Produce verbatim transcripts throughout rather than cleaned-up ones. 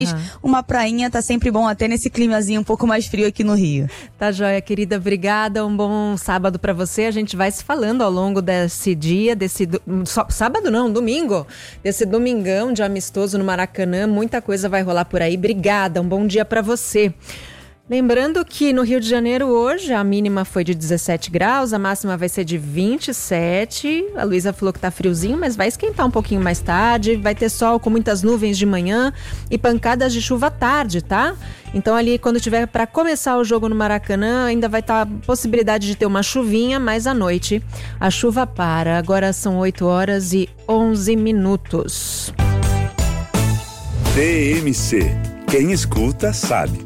Ah. Uma prainha tá sempre bom, até nesse climazinho um pouco mais frio aqui no Rio. Tá joia, querida, obrigada, um bom sábado pra você. A gente vai se falando ao longo desse dia, desse do... sábado não, domingo, desse domingão de amistoso no Maracanã, muita coisa vai rolar por aí. Obrigada, um bom dia pra você. Lembrando que no Rio de Janeiro hoje a mínima foi de dezessete graus, a máxima vai ser de vinte e sete. A Luísa falou que tá friozinho, mas vai esquentar um pouquinho mais tarde. Vai ter sol com muitas nuvens de manhã e pancadas de chuva à tarde, tá? Então ali quando tiver para começar o jogo no Maracanã, ainda vai estar tá a possibilidade de ter uma chuvinha, mas à noite a chuva para. Agora são oito horas e onze minutos. T M C. Quem escuta sabe.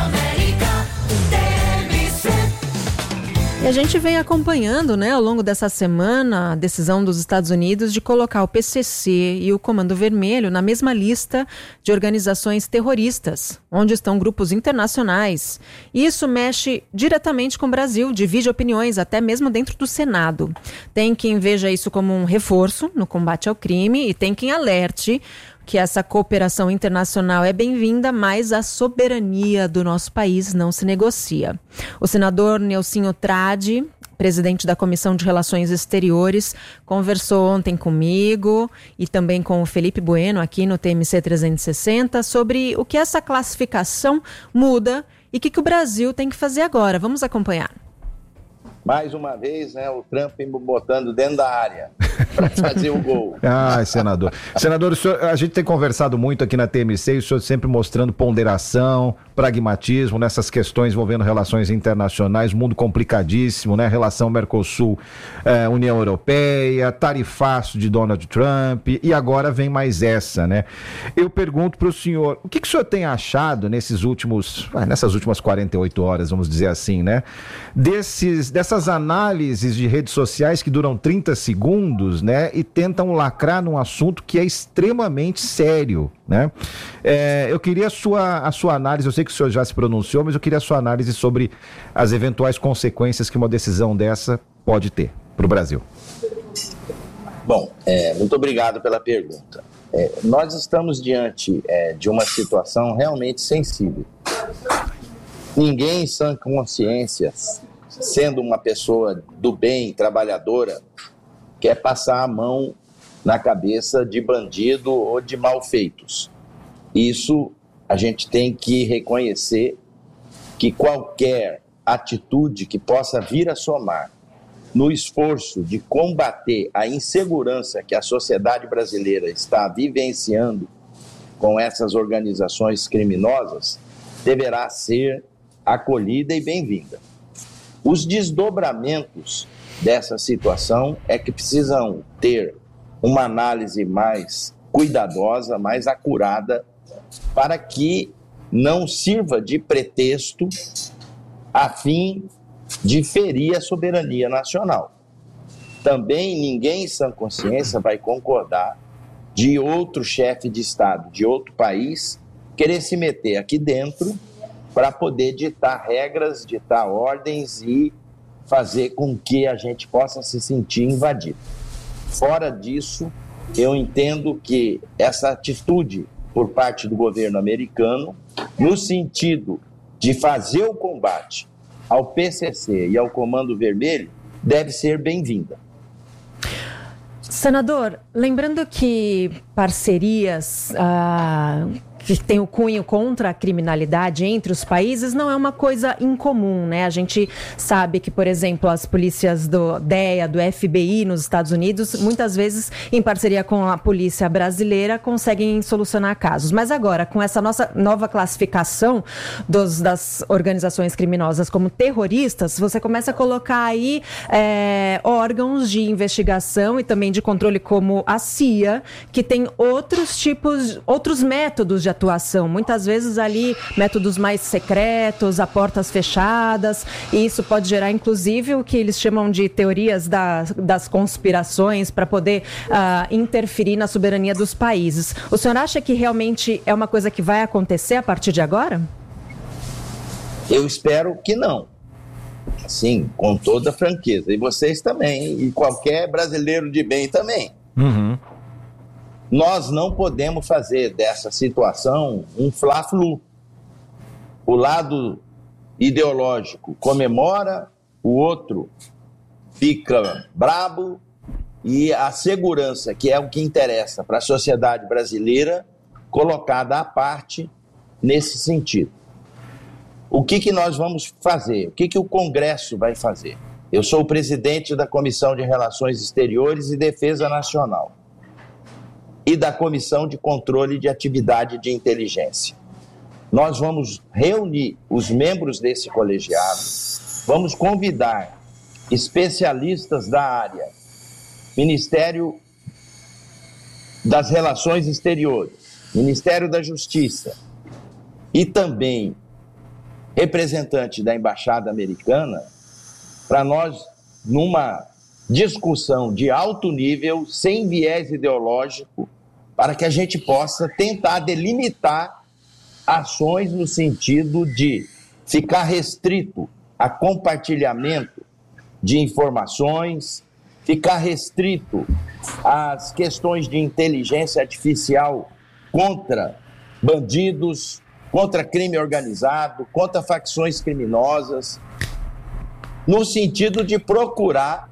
E a gente vem acompanhando, né, ao longo dessa semana, a decisão dos Estados Unidos de colocar o P C C e o Comando Vermelho na mesma lista de organizações terroristas, onde estão grupos internacionais. Isso mexe diretamente com o Brasil, divide opiniões, até mesmo dentro do Senado. Tem quem veja isso como um reforço no combate ao crime e tem quem alerte que essa cooperação internacional é bem-vinda, mas a soberania do nosso país não se negocia. O senador Nelsinho Tradi, presidente da Comissão de Relações Exteriores, conversou ontem comigo e também com o Felipe Bueno aqui no T M C trezentos e sessenta sobre o que essa classificação muda e o que, que o Brasil tem que fazer agora. Vamos acompanhar. Mais uma vez, né, o Trump botando dentro da área para fazer o gol. Ah, senador. Senador, o senhor, a gente tem conversado muito aqui na T M C e o senhor sempre mostrando ponderação, pragmatismo nessas questões envolvendo relações internacionais, mundo complicadíssimo, né? Relação Mercosul, eh, União Europeia, tarifaço de Donald Trump e agora vem mais essa, né? Eu pergunto para o senhor, o que, que o senhor tem achado nesses últimos, ah, nessas últimas quarenta e oito horas, vamos dizer assim, né? Desses, dessas Essas análises de redes sociais que duram trinta segundos, né, e tentam lacrar num assunto que é extremamente sério, né? É, eu queria a sua, a sua análise, eu sei que o senhor já se pronunciou, mas eu queria a sua análise sobre as eventuais consequências que uma decisão dessa pode ter para o Brasil. Bom, é, muito obrigado pela pergunta. É, nós estamos diante é, de uma situação realmente sensível. Ninguém em sã consciência, sendo uma pessoa do bem, trabalhadora, quer passar a mão na cabeça de bandido ou de malfeitos. Isso a gente tem que reconhecer que qualquer atitude que possa vir a somar no esforço de combater a insegurança que a sociedade brasileira está vivenciando com essas organizações criminosas deverá ser acolhida e bem-vinda. Os desdobramentos dessa situação é que precisam ter uma análise mais cuidadosa, mais acurada, para que não sirva de pretexto a fim de ferir a soberania nacional. Também ninguém em sã consciência vai concordar de outro chefe de Estado, de outro país, querer se meter aqui dentro para poder ditar regras, ditar ordens e fazer com que a gente possa se sentir invadido. Fora disso, eu entendo que essa atitude por parte do governo americano, no sentido de fazer o combate ao P C C e ao Comando Vermelho, deve ser bem-vinda. Senador, lembrando que parcerias ah, que tem o cunho contra a criminalidade entre os países não é uma coisa incomum, né? A gente sabe que, por exemplo, as polícias do D E A, do F B I nos Estados Unidos, muitas vezes, em parceria com a polícia brasileira, conseguem solucionar casos. Mas agora, com essa nossa nova classificação dos, das organizações criminosas como terroristas, você começa a colocar aí é, órgãos de investigação e também de controle como a C I A, que tem outros tipos, outros métodos de atuação, muitas vezes ali métodos mais secretos, a portas fechadas, e isso pode gerar inclusive o que eles chamam de teorias da, das conspirações para poder uh, interferir na soberania dos países. O senhor acha que realmente é uma coisa que vai acontecer a partir de agora? Eu espero que não. Assim, com toda franqueza. E vocês também, e qualquer brasileiro de bem também. Uhum. nós não podemos fazer dessa situação um fla-flu. O lado ideológico comemora, o outro fica brabo, e a segurança, que é o que interessa para a sociedade brasileira, colocada à parte nesse sentido. O que, que nós vamos fazer? O que, que o Congresso vai fazer? Eu sou o presidente da Comissão de Relações Exteriores e Defesa Nacional e da Comissão de Controle de Atividade de Inteligência. Nós vamos reunir os membros desse colegiado, vamos convidar especialistas da área, Ministério das Relações Exteriores, Ministério da Justiça e também representante da Embaixada Americana, para nós, numa discussão de alto nível, sem viés ideológico, para que a gente possa tentar delimitar ações no sentido de ficar restrito a compartilhamento de informações, ficar restrito às questões de inteligência artificial contra bandidos, contra crime organizado, contra facções criminosas, no sentido de procurar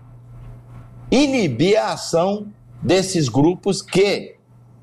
inibir a ação desses grupos que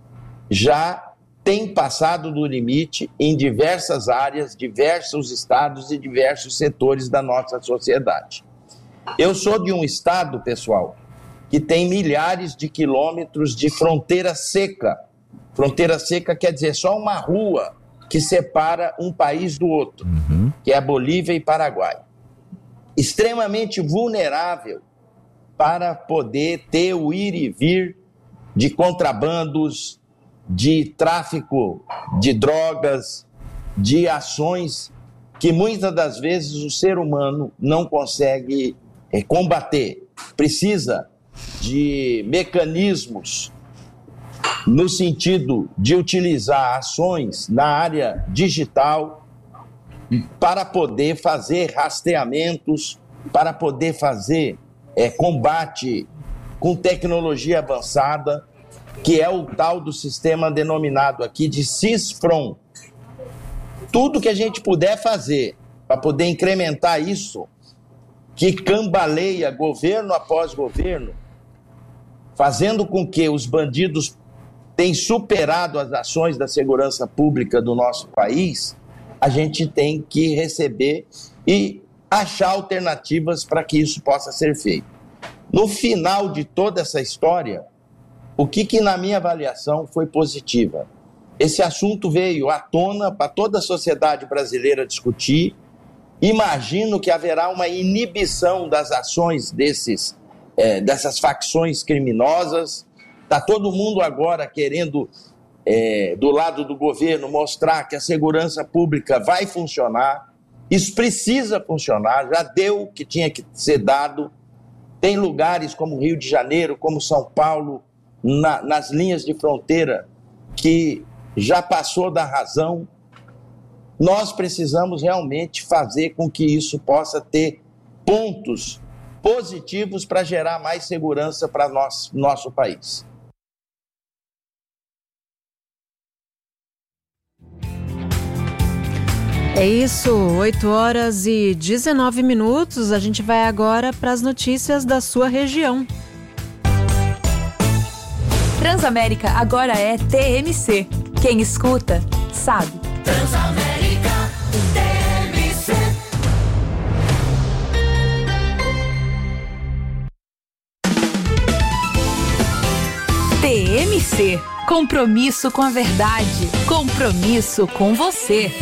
já têm passado do limite em diversas áreas, diversos estados e diversos setores da nossa sociedade. Eu sou de um estado, pessoal, que tem milhares de quilômetros de fronteira seca. Fronteira seca quer dizer só uma rua que separa um país do outro, uhum. que é a Bolívia e Paraguai. Extremamente vulnerável para poder ter o ir e vir de contrabandos, de tráfico de drogas, de ações que muitas das vezes o ser humano não consegue é, combater. Precisa de mecanismos no sentido de utilizar ações na área digital para poder fazer rastreamentos, para poder fazer é, combate com tecnologia avançada, que é o tal do sistema denominado aqui de CISFRON. Tudo que a gente puder fazer para poder incrementar isso, que cambaleia governo após governo, fazendo com que os bandidos tenham superado as ações da segurança pública do nosso país, a gente tem que receber e achar alternativas para que isso possa ser feito. No final de toda essa história, o que, que na minha avaliação foi positiva? Esse assunto veio à tona para toda a sociedade brasileira discutir. Imagino que haverá uma inibição das ações desses, é, dessas facções criminosas. Está todo mundo agora querendo, é, do lado do governo, mostrar que a segurança pública vai funcionar. Isso precisa funcionar, já deu o que tinha que ser dado. Tem lugares como Rio de Janeiro, como São Paulo, na, nas linhas de fronteira, que já passou da razão. Nós precisamos realmente fazer com que isso possa ter pontos positivos para gerar mais segurança para nosso, nosso país. É isso, oito horas e dezenove minutos. A gente vai agora para as notícias da sua região. Transamérica agora é T M C. Quem escuta, sabe. Transamérica T M C. T M C. Compromisso com a verdade. Compromisso com você.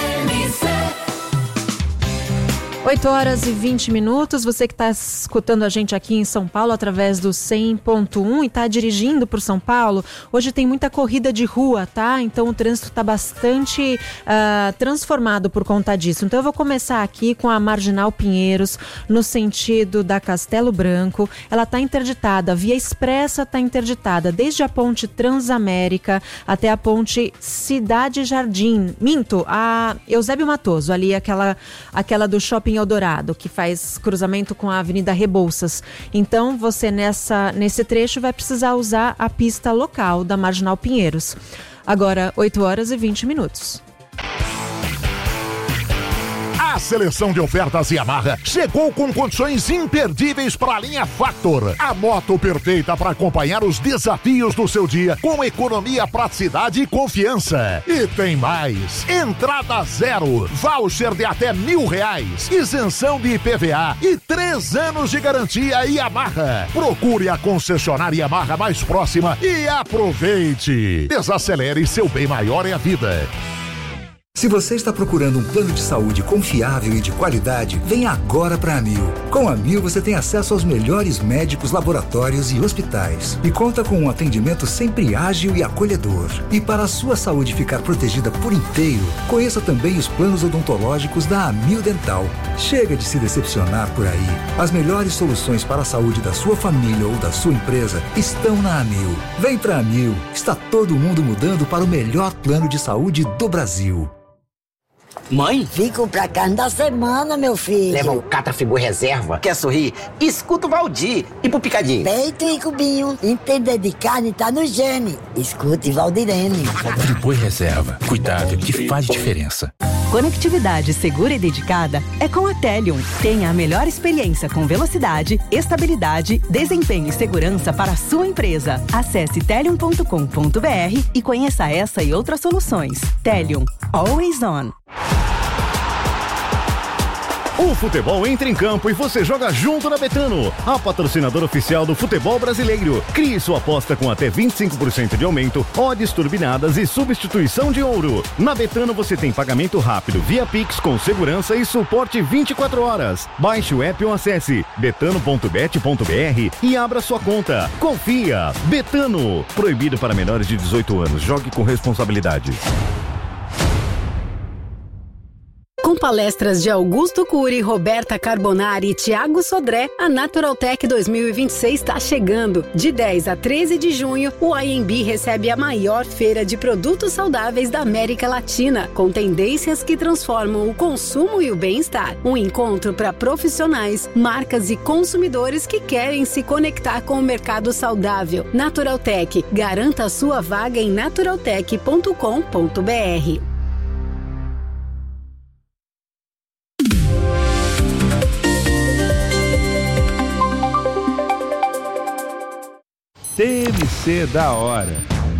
oito horas e vinte minutos, você que está escutando a gente aqui em São Paulo através do cem ponto um e está dirigindo por São Paulo, hoje tem muita corrida de rua, tá? Então o trânsito está bastante uh, transformado por conta disso. Então eu vou começar aqui com a Marginal Pinheiros, no sentido da Castelo Branco. Ela está interditada, a via expressa está interditada, desde a ponte Transamérica até a ponte Cidade Jardim. Minto, a Eusébio Matoso, ali aquela, aquela do Shopping Shopping Eldorado, que faz cruzamento com a Avenida Rebouças. Então, você nessa, nesse trecho vai precisar usar a pista local da Marginal Pinheiros. Agora, oito horas e vinte minutos. A seleção de ofertas Yamaha chegou com condições imperdíveis para a linha Factor. A moto perfeita para acompanhar os desafios do seu dia com economia, praticidade e confiança. E tem mais. Entrada zero, voucher de até mil reais, isenção de I P V A e três anos de garantia Yamaha. Procure a concessionária Yamaha mais próxima e aproveite. Desacelere, seu bem maior é a vida. Se você está procurando um plano de saúde confiável e de qualidade, venha agora para a Amil. Com a Amil você tem acesso aos melhores médicos, laboratórios e hospitais. E conta com um atendimento sempre ágil e acolhedor. E para a sua saúde ficar protegida por inteiro, conheça também os planos odontológicos da Amil Dental. Chega de se decepcionar por aí. As melhores soluções para a saúde da sua família ou da sua empresa estão na Amil. Vem para a Amil. Está todo mundo mudando para o melhor plano de saúde do Brasil. Mãe? Fico pra carne da semana, meu filho. Leva o Catafigu Reserva. Quer sorrir? Escuta o Valdir. E pro Picadinho? Peito e cubinho. Entender de carne tá no gene. Escute Valdirene. De Boi Reserva. Cuidado que faz diferença. Conectividade segura e dedicada é com a Telium. Tenha a melhor experiência com velocidade, estabilidade, desempenho e segurança para a sua empresa. Acesse telium ponto com ponto b r e conheça essa e outras soluções. Telium. Always on. O futebol entra em campo e você joga junto na Betano, a patrocinadora oficial do futebol brasileiro. Crie sua aposta com até vinte e cinco por cento de aumento, odds turbinadas e substituição de ouro. Na Betano você tem pagamento rápido via Pix com segurança e suporte vinte e quatro horas. Baixe o app ou acesse betano ponto bet ponto b r e abra sua conta. Confia! Betano. Proibido para menores de dezoito anos. Jogue com responsabilidade. Com palestras de Augusto Cury, Roberta Carbonari e Thiago Sodré, a Naturaltech dois mil e vinte e seis está chegando. De dez a treze de junho, o I M B recebe a maior feira de produtos saudáveis da América Latina, com tendências que transformam o consumo e o bem-estar. Um encontro para profissionais, marcas e consumidores que querem se conectar com o mercado saudável. Naturaltech, garanta a sua vaga em naturaltech ponto com ponto b r. T M C da hora.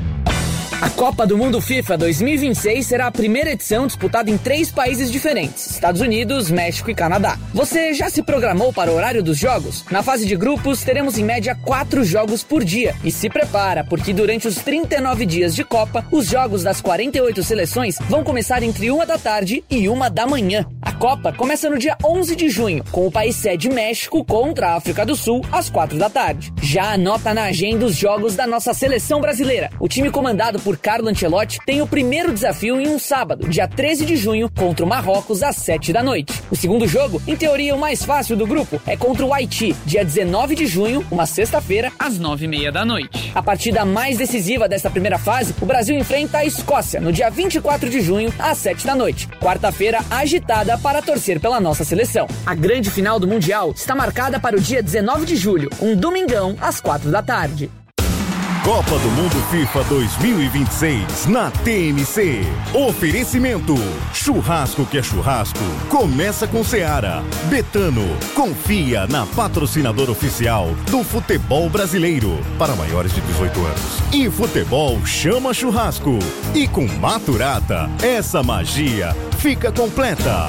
A Copa do Mundo FIFA dois mil e vinte e seis será a primeira edição disputada em três países diferentes: Estados Unidos, México e Canadá. Você já se programou para o horário dos jogos? Na fase de grupos, teremos em média quatro jogos por dia. E se prepara, porque durante os trinta e nove dias de Copa, os jogos das quarenta e oito seleções vão começar entre uma da tarde e uma da manhã. A Copa começa no dia onze de junho, com o país sede México contra a África do Sul, às quatro da tarde. Já anota na agenda os jogos da nossa seleção brasileira. O time comandado por Carlo Ancelotti tem o primeiro desafio em um sábado, dia treze de junho, contra o Marrocos, às sete da noite. O segundo jogo, em teoria o mais fácil do grupo, é contra o Haiti, dia dezenove de junho, uma sexta-feira, às nove e meia da noite. A partida mais decisiva desta primeira fase, o Brasil enfrenta a Escócia, no dia vinte e quatro de junho, às sete da noite. Quarta-feira agitada para torcer pela nossa seleção. A grande final do Mundial está marcada para o dia dezenove de julho, um domingão, às quatro da tarde. Copa do Mundo FIFA dois mil e vinte e seis na T M C. Oferecimento: churrasco que é churrasco. Começa com Seara. Betano. Confia na patrocinadora oficial do futebol brasileiro para maiores de dezoito anos. E futebol chama churrasco. E com Maturata, essa magia fica completa.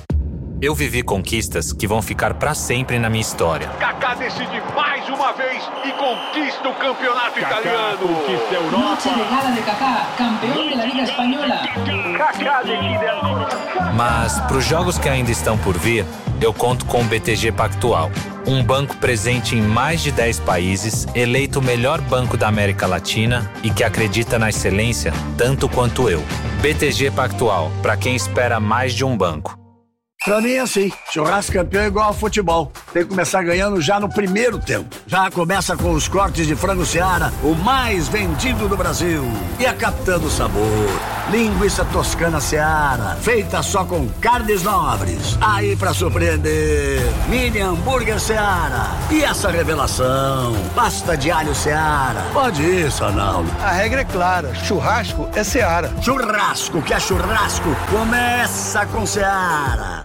Eu vivi conquistas que vão ficar pra sempre na minha história. Kaká decide mais uma vez e conquista o campeonato Kaká italiano. Conquista a Europa. Noche de gala de Kaká, campeão da Liga Espanhola. Kaká decide a... Mas pros jogos que ainda estão por vir, eu conto com o B T G Pactual. Um banco presente em mais de dez países, eleito o melhor banco da América Latina e que acredita na excelência tanto quanto eu. B T G Pactual, pra quem espera mais de um banco. Pra mim é assim, churrasco campeão é igual ao futebol. Tem que começar ganhando já no primeiro tempo. Já começa com os cortes de frango Seara, o mais vendido do Brasil. E a Capitã do Sabor. Linguiça toscana Seara, feita só com carnes nobres. Aí pra surpreender, mini hambúrguer Seara. E essa revelação, pasta de alho Seara. Pode ir, Sanaldo. A regra é clara, churrasco é Seara. Churrasco que é churrasco, começa com Seara.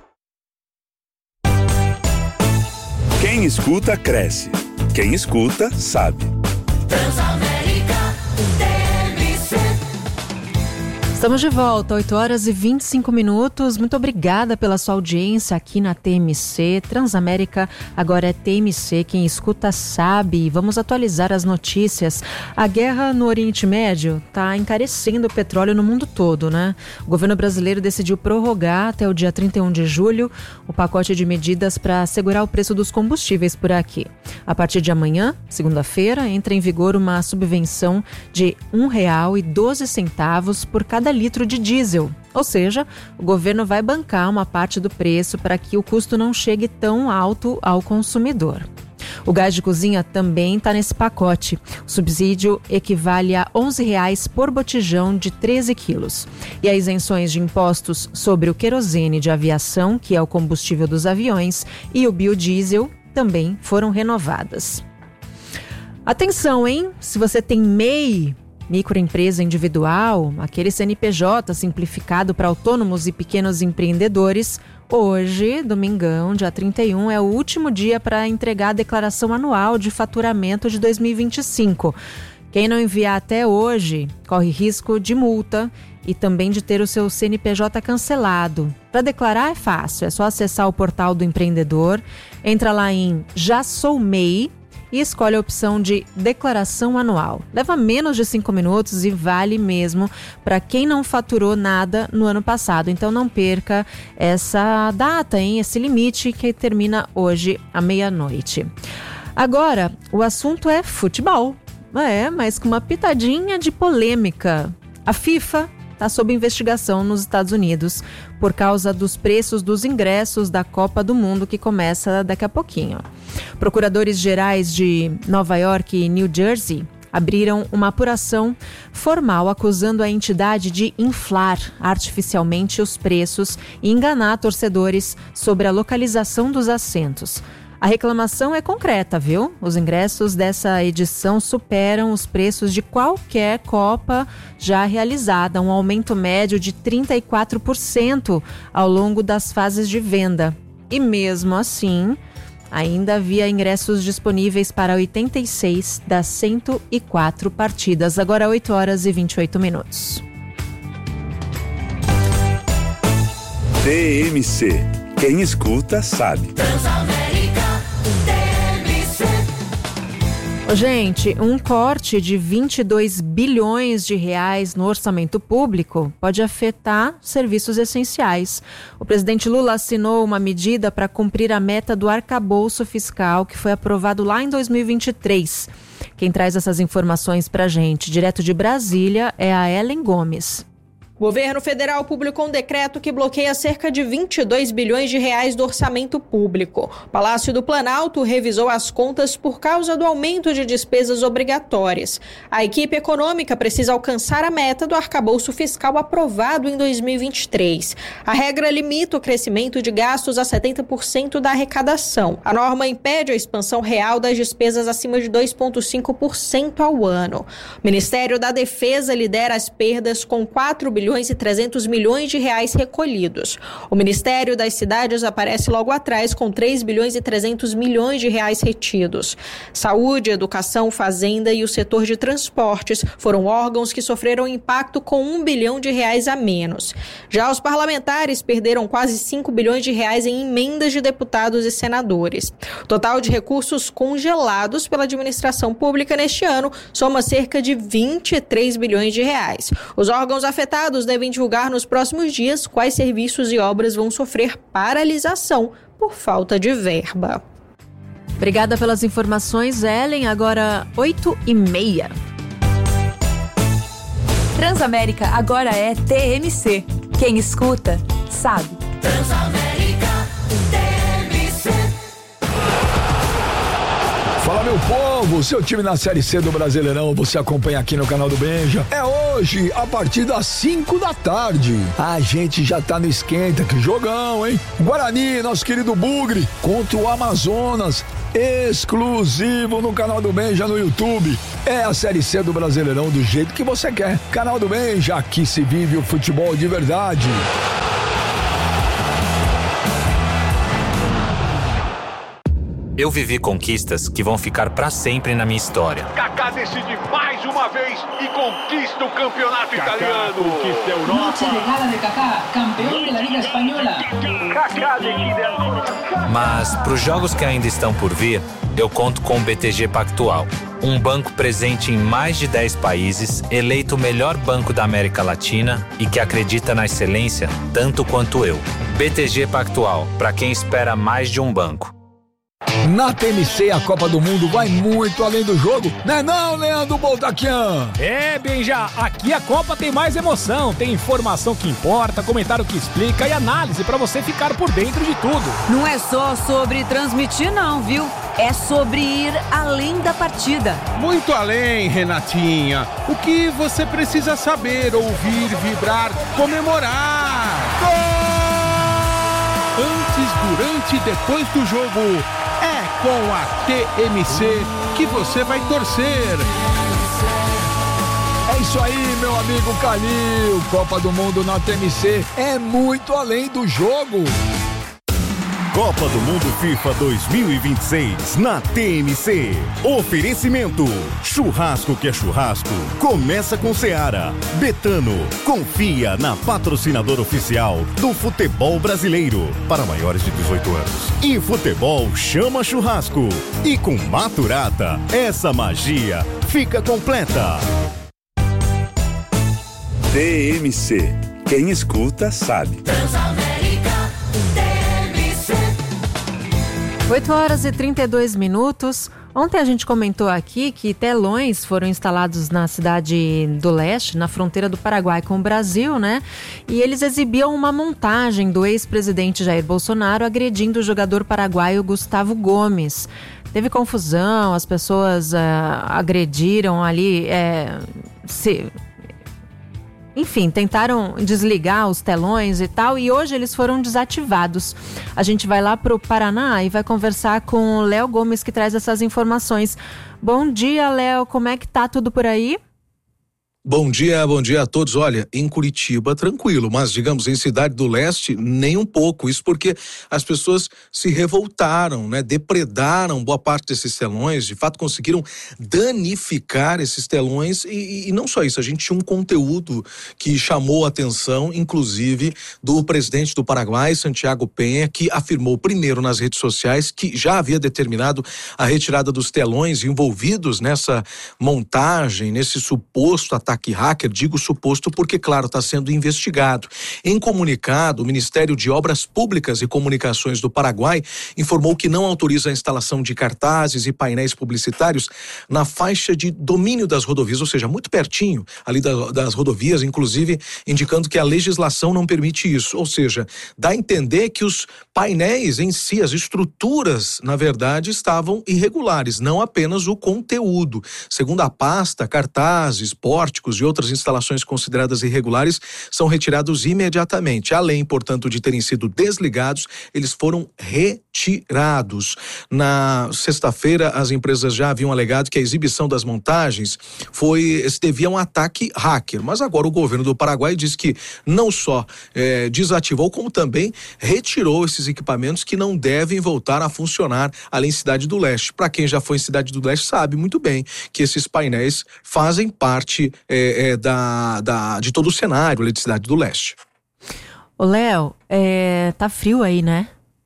Quem escuta, cresce. Quem escuta, sabe. Transamérica T M C. Estamos de volta, oito horas e vinte e cinco minutos. Muito obrigada pela sua audiência aqui na T M C. Transamérica agora é T M C. Quem escuta sabe. Vamos atualizar as notícias. A guerra no Oriente Médio está encarecendo o petróleo no mundo todo, né? O governo brasileiro decidiu prorrogar até o dia trinta e um de julho o pacote de medidas para segurar o preço dos combustíveis por aqui. A partir de amanhã, segunda-feira, entra em vigor uma subvenção de um real e doze centavos por cada litro de diesel. Ou seja, o governo vai bancar uma parte do preço para que o custo não chegue tão alto ao consumidor. O gás de cozinha também está nesse pacote. O subsídio equivale a onze reais por botijão de treze quilos. E as isenções de impostos sobre o querosene de aviação, que é o combustível dos aviões, e o biodiesel também foram renovadas. Atenção, hein? Se você tem M E I, microempresa individual, aquele C N P J simplificado para autônomos e pequenos empreendedores, hoje, domingão, dia trinta e um, é o último dia para entregar a declaração anual de faturamento de dois mil e vinte e cinco. Quem não enviar até hoje corre risco de multa e também de ter o seu C N P J cancelado. Para declarar é fácil, é só acessar o portal do empreendedor, entra lá em Já Sou M E I, e escolhe a opção de declaração anual. Leva menos de cinco minutos e vale mesmo para quem não faturou nada no ano passado. Então não perca essa data, hein? Esse limite que termina hoje à meia-noite. Agora, o assunto é futebol. É, mas com uma pitadinha de polêmica. A FIFA está sob investigação nos Estados Unidos por causa dos preços dos ingressos da Copa do Mundo, que começa daqui a pouquinho. Procuradores gerais de Nova York e New Jersey abriram uma apuração formal acusando a entidade de inflar artificialmente os preços e enganar torcedores sobre a localização dos assentos. A reclamação é concreta, viu? Os ingressos dessa edição superam os preços de qualquer Copa já realizada, um aumento médio de trinta e quatro por cento ao longo das fases de venda. E mesmo assim, ainda havia ingressos disponíveis para oitenta e seis das cento e quatro partidas. Agora oito horas e vinte e oito minutos. T M C. Quem escuta, sabe. Gente, um corte de vinte e dois bilhões de reais no orçamento público pode afetar serviços essenciais. O presidente Lula assinou uma medida para cumprir a meta do arcabouço fiscal que foi aprovado lá em dois mil e vinte e três. Quem traz essas informações para a gente, direto de Brasília, é a Ellen Gomes. O governo federal publicou um decreto que bloqueia cerca de vinte e dois bilhões de reais do orçamento público. O Palácio do Planalto revisou as contas por causa do aumento de despesas obrigatórias. A equipe econômica precisa alcançar a meta do arcabouço fiscal aprovado em dois mil e vinte e três. A regra limita o crescimento de gastos a setenta por cento da arrecadação. A norma impede a expansão real das despesas acima de dois vírgula cinco por cento ao ano. O Ministério da Defesa lidera as perdas com quatro bilhões e trezentos milhões de reais recolhidos. O Ministério das Cidades aparece logo atrás com três bilhões e trezentos milhões de reais retidos. Saúde, educação, fazenda e o setor de transportes foram órgãos que sofreram impacto com um bilhão de reais a menos. Já os parlamentares perderam quase cinco bilhões de reais em emendas de deputados e senadores. O total de recursos congelados pela administração pública neste ano soma cerca de vinte e três bilhões de reais. Os órgãos afetados devem divulgar nos próximos dias quais serviços e obras vão sofrer paralisação por falta de verba. Obrigada pelas informações, Ellen. Agora oito e meia. Transamérica agora é T M C. Quem escuta, sabe. Transamérica T M C. Fala, meu povo, seu time na Série C do Brasileirão, você acompanha aqui no canal do Benja. É hoje. hoje, a partir das cinco da tarde. A gente já tá no esquenta, que jogão, hein? Guarani, nosso querido Bugre, contra o Amazonas, exclusivo no Canal do Benja no YouTube. É a Série C do Brasileirão do jeito que você quer. Canal do Benja, aqui se vive o futebol de verdade. Eu vivi conquistas que vão ficar pra sempre na minha história. Kaká decide mais uma vez e conquista o campeonato Kaká italiano. Conquista a Europa. Noche de gala de Kaká, campeão da Liga Espanhola. Kaká decide. Mas pros jogos que ainda estão por vir, eu conto com o B T G Pactual. Um banco presente em mais de dez países, eleito o melhor banco da América Latina e que acredita na excelência tanto quanto eu. B T G Pactual, pra quem espera mais de um banco. Na T M C, a Copa do Mundo vai muito além do jogo, né não, Leandro Boldaquian? É, Benja, aqui a Copa tem mais emoção, tem informação que importa, comentário que explica e análise pra você ficar por dentro de tudo. Não é só sobre transmitir não, viu? É sobre ir além da partida. Muito além, Renatinha. O que você precisa saber, ouvir, vibrar, comemorar. Gol! Antes, durante e depois do jogo, é com a T M C que você vai torcer. É isso aí, meu amigo Calil. Copa do Mundo na T M C é muito além do jogo. Copa do Mundo FIFA dois mil e vinte e seis na T M C. Oferecimento: churrasco que é churrasco. Começa com Seara. Betano. Confia na patrocinadora oficial do futebol brasileiro. Para maiores de dezoito anos. E futebol chama churrasco. E com Maturata, essa magia fica completa. T M C. Quem escuta sabe. oito horas e trinta e dois minutos. Ontem a gente comentou aqui que telões foram instalados na cidade do leste, na fronteira do Paraguai com o Brasil, né? E eles exibiam uma montagem do ex-presidente Jair Bolsonaro agredindo o jogador paraguaio Gustavo Gomes. Teve confusão, as pessoas uh, agrediram ali, é, se... Enfim, tentaram desligar os telões e tal, e hoje eles foram desativados. A gente vai lá para o Paraná e vai conversar com o Léo Gomes, que traz essas informações. Bom dia, Léo, como é que tá tudo por aí? Bom dia, bom dia a todos. Olha, em Curitiba, tranquilo, mas digamos, em Cidade do Leste, nem um pouco. Isso porque as pessoas se revoltaram, né? Depredaram boa parte desses telões, de fato conseguiram danificar esses telões e, e não só isso, a gente tinha um conteúdo que chamou a atenção, inclusive, do presidente do Paraguai, Santiago Penha, que afirmou primeiro nas redes sociais que já havia determinado a retirada dos telões envolvidos nessa montagem, nesse suposto ataque ataque hacker, digo suposto porque, claro, está sendo investigado. Em comunicado, o Ministério de Obras Públicas e Comunicações do Paraguai informou que não autoriza a instalação de cartazes e painéis publicitários na faixa de domínio das rodovias, ou seja, muito pertinho ali da, das rodovias, inclusive indicando que a legislação não permite isso, ou seja, dá a entender que os painéis em si, as estruturas, na verdade, estavam irregulares, não apenas o conteúdo. Segundo a pasta, cartazes, pórticos e outras instalações consideradas irregulares são retirados imediatamente. Além, portanto, de terem sido desligados, eles foram retirados. Na sexta-feira, as empresas já haviam alegado que a exibição das montagens foi, se devia a um ataque hacker, mas agora o governo do Paraguai diz que não só é, desativou, como também retirou esses equipamentos que não devem voltar a funcionar ali em Cidade do Leste. Para quem já foi em Cidade do Leste sabe muito bem que esses painéis fazem parte É, é, da, da, de todo o cenário ali de Cidade do Leste. Ô Léo, é, tá frio aí, né?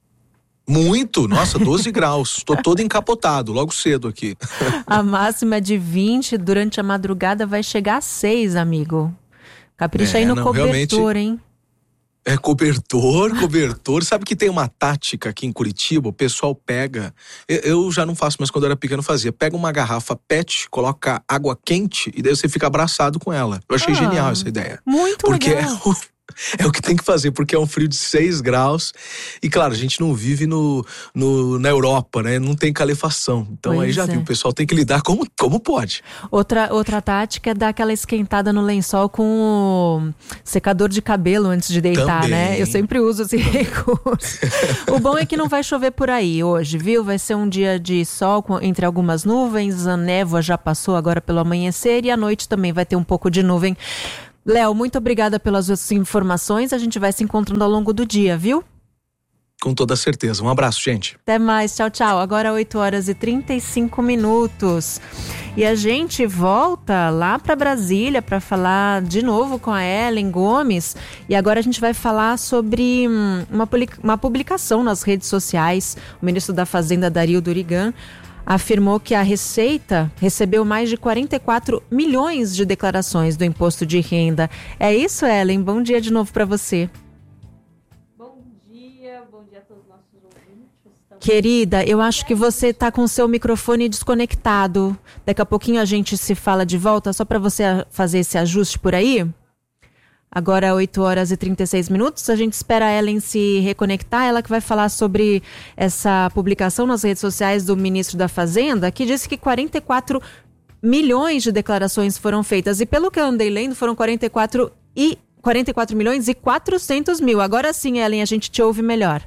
Muito, nossa, doze graus, tô todo encapotado, logo cedo aqui. A máxima é de vinte, durante a madrugada vai chegar a seis, amigo. Capricha é, aí no não, cobertor, hein? É cobertor, cobertor. Sabe que tem uma tática aqui em Curitiba, o pessoal pega, eu já não faço, mas quando eu era pequeno fazia, pega uma garrafa pet, coloca água quente e daí você fica abraçado com ela. Eu achei ah, genial essa ideia. Muito porque legal. Porque É o que tem que fazer, porque é um frio de seis graus. E claro, a gente não vive no, no, na Europa, né? Não tem calefação. Então Pois aí já é. viu, o pessoal tem que lidar como, como pode. Outra, outra tática é dar aquela esquentada no lençol com o secador de cabelo antes de deitar, Também. né? Eu sempre uso esse recurso. O bom é que não vai chover por aí hoje, viu? Vai ser um dia de sol com, entre algumas nuvens, a névoa já passou agora pelo amanhecer e à noite também vai ter um pouco de nuvem. Léo, muito obrigada pelas suas informações. A gente vai se encontrando ao longo do dia, viu? Com toda certeza. Um abraço, gente. Até mais, tchau, tchau. Agora oito horas e trinta e cinco minutos. E a gente volta lá para Brasília para falar de novo com a Ellen Gomes. E agora a gente vai falar sobre hum, uma, uma publicação nas redes sociais. O ministro da Fazenda, Dario Durigan, afirmou que a Receita recebeu mais de quarenta e quatro milhões de declarações do imposto de renda. É isso, Ellen? Bom dia de novo para você. Bom dia, bom dia a todos os nossos ouvintes. Estamos... Querida, eu acho que você está com o seu microfone desconectado. Daqui a pouquinho a gente se fala de volta, só para você fazer esse ajuste por aí. Agora oito horas e trinta e seis minutos, a gente espera a Ellen se reconectar, ela que vai falar sobre essa publicação nas redes sociais do ministro da Fazenda, que disse que quarenta e quatro milhões de declarações foram feitas, e pelo que eu andei lendo, foram quarenta e quatro, e, quarenta e quatro milhões e quatrocentos mil. Agora sim, Ellen, a gente te ouve melhor.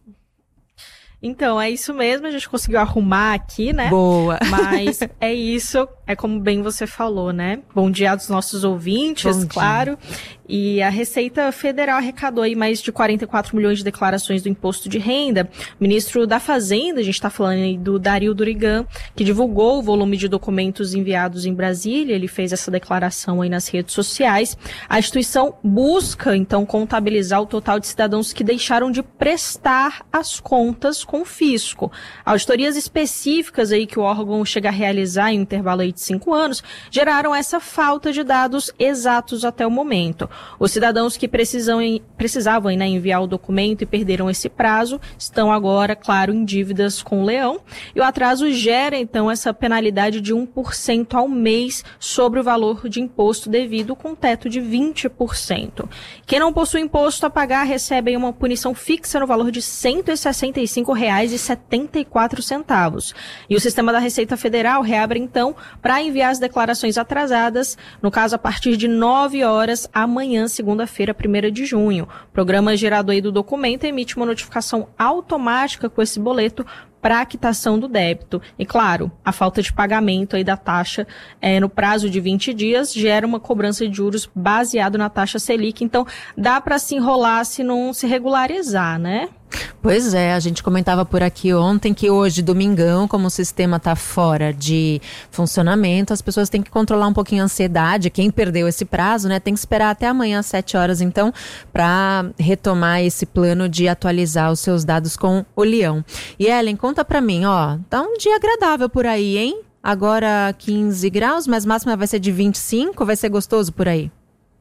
Então, é isso mesmo, a gente conseguiu arrumar aqui, né? Boa. Mas é isso, é como bem você falou, né? Bom dia aos nossos ouvintes, Bom claro. dia. E a Receita Federal arrecadou aí mais de quarenta e quatro milhões de declarações do imposto de renda. O ministro da Fazenda, a gente está falando aí do Dario Durigan, que divulgou o volume de documentos enviados em Brasília, ele fez essa declaração aí nas redes sociais. A instituição busca, então, contabilizar o total de cidadãos que deixaram de prestar as contas com o fisco. Auditorias específicas aí que o órgão chega a realizar em um intervalo aí de cinco anos geraram essa falta de dados exatos até o momento. Os cidadãos que precisam, precisavam né, enviar o documento e perderam esse prazo estão agora, claro, em dívidas com o Leão. E o atraso gera, então, essa penalidade de um por cento ao mês sobre o valor de imposto devido com teto de vinte por cento. Quem não possui imposto a pagar recebe uma punição fixa no valor de cento e sessenta e cinco reais e setenta e quatro centavos. E o sistema da Receita Federal reabre, então, para enviar as declarações atrasadas, no caso, a partir de nove horas amanhã, segunda-feira, primeira de junho. O programa gerador aí do documento emite uma notificação automática com esse boleto para a quitação do débito. E, claro, a falta de pagamento aí da taxa é, no prazo de vinte dias gera uma cobrança de juros baseado na taxa Selic. Então, dá para se enrolar se não se regularizar, né? Pois é, a gente comentava por aqui ontem que hoje, domingão, como o sistema está fora de funcionamento, as pessoas têm que controlar um pouquinho a ansiedade. Quem perdeu esse prazo, né, tem que esperar até amanhã às sete horas, então, para retomar esse plano de atualizar os seus dados com o Leão. E Ellen, conta para mim, ó, tá um dia agradável por aí, hein? Agora quinze graus, mas máxima vai ser de vinte e cinco, vai ser gostoso por aí?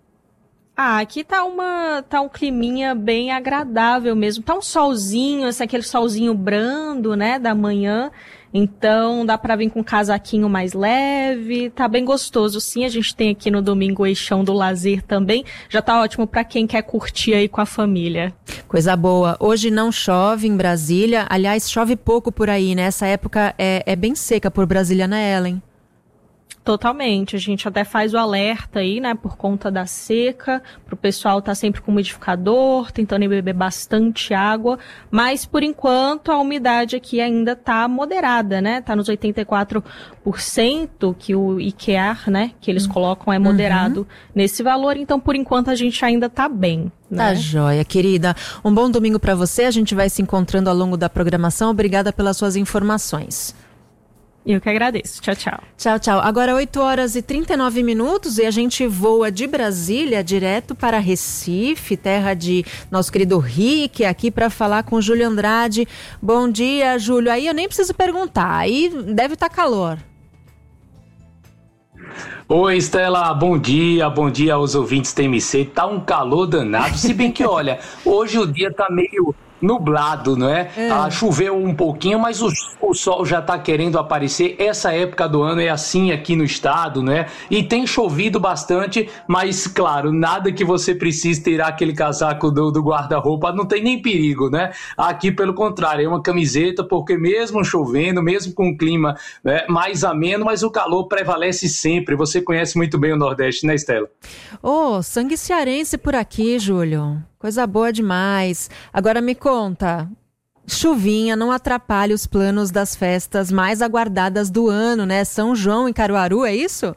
Ah, aqui tá uma, tá um climinha bem agradável mesmo. Tá um solzinho, assim, aquele solzinho brando, né, da manhã. Então, dá pra vir com um casaquinho mais leve. Tá bem gostoso, sim. A gente tem aqui no domingo o Eixão do Lazer também. Já tá ótimo pra quem quer curtir aí com a família. Coisa boa. Hoje não chove em Brasília. Aliás, chove pouco por aí, né? Essa época é, é bem seca por Brasília, né, Ellen? Totalmente, a gente até faz o alerta aí, né, por conta da seca, pro pessoal tá sempre com umidificador, tentando beber bastante água, mas por enquanto a umidade aqui ainda tá moderada, né, tá nos oitenta e quatro por cento que o I Q A, né, que eles colocam é moderado uhum. nesse valor, então por enquanto a gente ainda tá bem. Né? Tá joia, querida. Um bom domingo para você, a gente vai se encontrando ao longo da programação, obrigada pelas suas informações. Eu que agradeço. Tchau, tchau. Tchau, tchau. Agora oito horas e trinta e nove minutos e a gente voa de Brasília direto para Recife, terra de nosso querido Rick, aqui para falar com o Júlio Andrade. Bom dia, Júlio. Aí eu nem preciso perguntar, aí deve estar calor. Oi, Estela, bom dia, bom dia aos ouvintes T M C. Tá um calor danado, se bem que, olha, hoje o dia tá meio nublado, não é? É. Ah, choveu um pouquinho, mas o, o sol já está querendo aparecer. Essa época do ano é assim aqui no estado, né? E tem chovido bastante, mas, claro, nada que você precise tirar aquele casaco do, do guarda-roupa, não tem nem perigo, né? Aqui, pelo contrário, é uma camiseta, porque mesmo chovendo, mesmo com o clima, né, mais ameno, mas o calor prevalece sempre. Você conhece muito bem o Nordeste, né, Estela? Ô, oh, sangue cearense por aqui, Júlio. Coisa boa demais. Agora me conta, chuvinha não atrapalha os planos das festas mais aguardadas do ano, né? São João em Caruaru, é isso?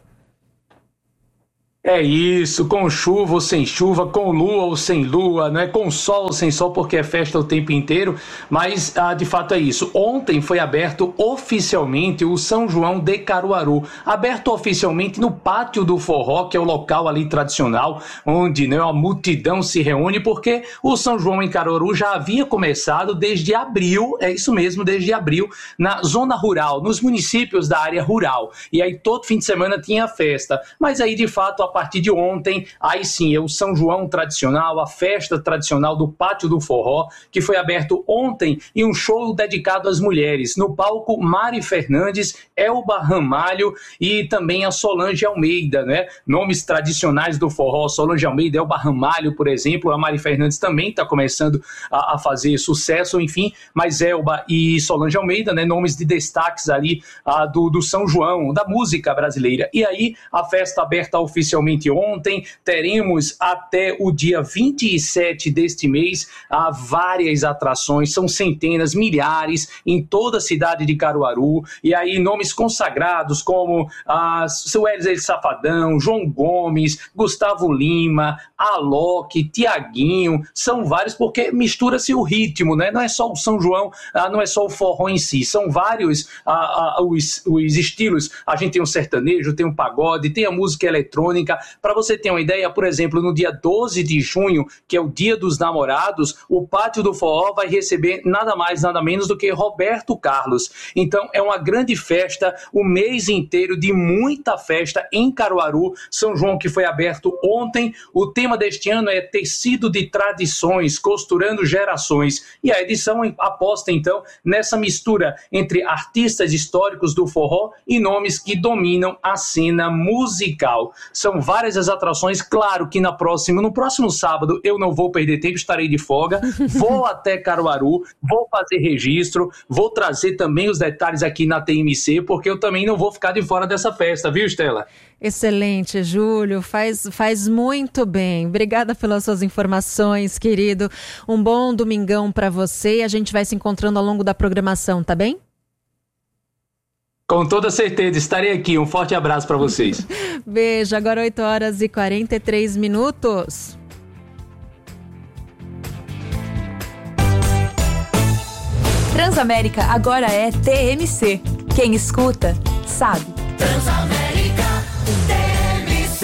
É isso, com chuva ou sem chuva, com lua ou sem lua, né? Com sol ou sem sol, porque é festa o tempo inteiro, mas ah, de fato é isso. Ontem foi aberto oficialmente o São João de Caruaru, aberto oficialmente no Pátio do Forró, que é o local ali tradicional, onde, né, a multidão se reúne, porque o São João em Caruaru já havia começado desde abril, é isso mesmo, desde abril, na zona rural, nos municípios da área rural, e aí todo fim de semana tinha festa, mas aí de fato a A partir de ontem, aí sim, é o São João tradicional, a festa tradicional do Pátio do Forró, que foi aberto ontem, e um show dedicado às mulheres. No palco, Mari Fernandes, Elba Ramalho e também a Solange Almeida, né? Nomes tradicionais do forró, Solange Almeida, Elba Ramalho, por exemplo. A Mari Fernandes também está começando a, a fazer sucesso, enfim, mas Elba e Solange Almeida, né? Nomes de destaques ali a, do, do São João, da música brasileira. E aí, a festa aberta oficialmente ontem, teremos até o dia vinte e sete deste mês há várias atrações, são centenas, milhares em toda a cidade de Caruaru, e aí nomes consagrados como ah, Wesley Safadão, João Gomes, Gustavo Lima, Alok, Tiaguinho, são vários, porque mistura-se o ritmo, né? Não é só o São João, ah, não é só o forró em si, são vários ah, ah, os, os estilos. A gente tem o sertanejo, tem o pagode, tem a música eletrônica. Para você ter uma ideia, por exemplo, no dia doze de junho, que é o Dia dos Namorados, o Pátio do Forró vai receber nada mais, nada menos do que Roberto Carlos. Então é uma grande festa, o mês inteiro de muita festa em Caruaru. São João que foi aberto ontem. O tema deste ano é Tecido de Tradições, Costurando Gerações. E a edição aposta então nessa mistura entre artistas históricos do forró e nomes que dominam a cena musical. São várias as atrações, claro que na próxima, no próximo sábado eu não vou perder tempo, estarei de folga, vou até Caruaru, vou fazer registro, vou trazer também os detalhes aqui na T M C, porque eu também não vou ficar de fora dessa festa, viu, Estela? Excelente, Júlio, faz, faz muito bem. Obrigada pelas suas informações, querido. Um bom domingão para você e a gente vai se encontrando ao longo da programação, tá bem? Com toda certeza, estarei aqui. Um forte abraço para vocês. Beijo, agora oito horas e quarenta e três minutos. Transamérica agora é T M C. Quem escuta, sabe. Transamérica T M C.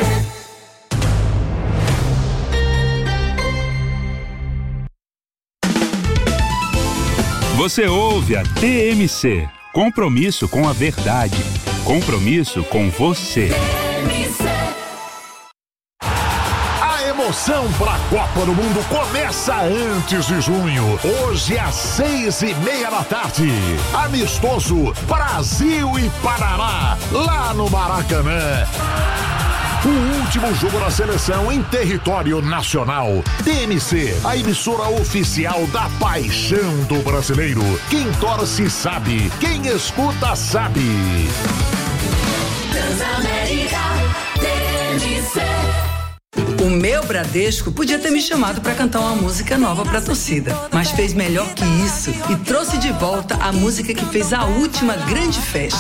Você ouve a T M C. Compromisso com a verdade. Compromisso com você. A emoção para a Copa do Mundo começa antes de junho. Hoje às seis e meia da tarde. Amistoso Brasil e Paraná, lá no Maracanã. O último jogo da seleção em território nacional. T M C, a emissora oficial da paixão do brasileiro. Quem torce sabe, quem escuta sabe. Transamérica T M C. O meu Bradesco podia ter me chamado para cantar uma música nova para a torcida, mas fez melhor que isso e trouxe de volta a música que fez a última grande festa.